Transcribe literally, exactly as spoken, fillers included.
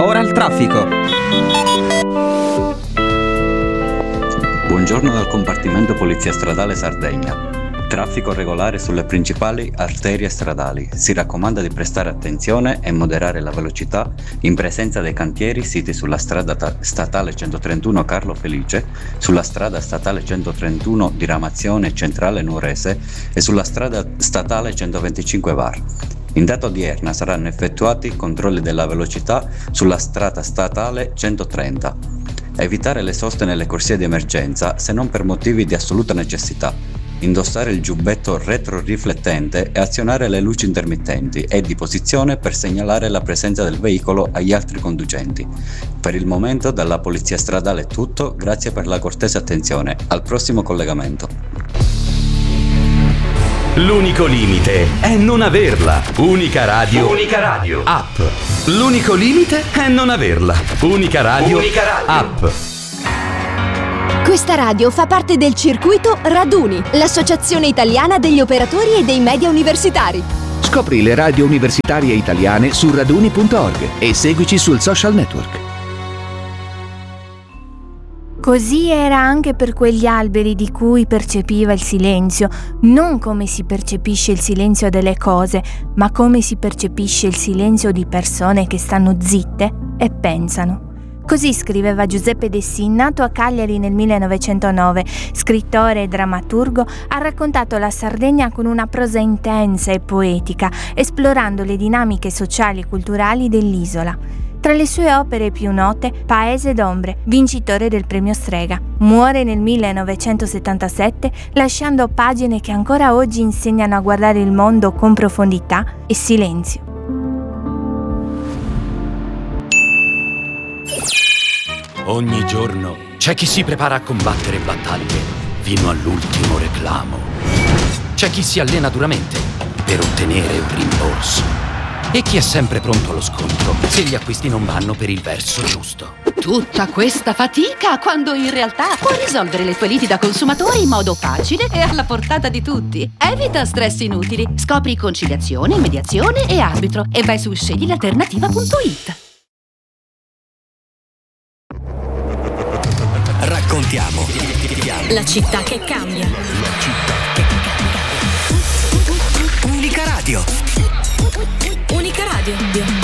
ora il traffico. Buongiorno dal compartimento Polizia Stradale Sardegna. Traffico regolare sulle principali arterie stradali. Si raccomanda di prestare attenzione e moderare la velocità in presenza dei cantieri siti sulla strada ta- statale centotrentuno Carlo Felice, sulla strada statale centotrentuno diramazione centrale Nuorese e sulla strada statale centoventicinque Var. In data odierna saranno effettuati controlli della velocità sulla strada statale centotrenta. Evitare le soste nelle corsie di emergenza se non per motivi di assoluta necessità. Indossare il giubbetto retroriflettente e azionare le luci intermittenti e di posizione per segnalare la presenza del veicolo agli altri conducenti. Per il momento dalla Polizia Stradale è tutto, grazie per la cortese attenzione. Al prossimo collegamento. L'unico limite è non averla. Unica radio. Unica radio. App. L'unico limite è non averla. Unica radio. Unica radio. App. Questa radio fa parte del circuito Raduni, l'associazione italiana degli operatori e dei media universitari. Scopri le radio universitarie italiane su raduni punto org e seguici sul social network. Così era anche per quegli alberi di cui percepiva il silenzio, non come si percepisce il silenzio delle cose, ma come si percepisce il silenzio di persone che stanno zitte e pensano. Così scriveva Giuseppe Dessin, nato a Cagliari nel millenovecentonove, scrittore e drammaturgo, ha raccontato la Sardegna con una prosa intensa e poetica, esplorando le dinamiche sociali e culturali dell'isola. Tra le sue opere più note, Paese d'ombre, vincitore del premio Strega. Muore nel millenovecentosettantasette, lasciando pagine che ancora oggi insegnano a guardare il mondo con profondità e silenzio. Ogni giorno c'è chi si prepara a combattere battaglie fino all'ultimo reclamo. C'è chi si allena duramente per ottenere un rimborso. E chi è sempre pronto allo scontro se gli acquisti non vanno per il verso giusto. Tutta questa fatica quando in realtà puoi risolvere le tue liti da consumatore in modo facile e alla portata di tutti. Evita stress inutili. Scopri conciliazione, mediazione e arbitro e vai su scegli l'alternativa punto it. Raccontiamo la città che cambia. La città che cambia. Unica radio. Unica radio.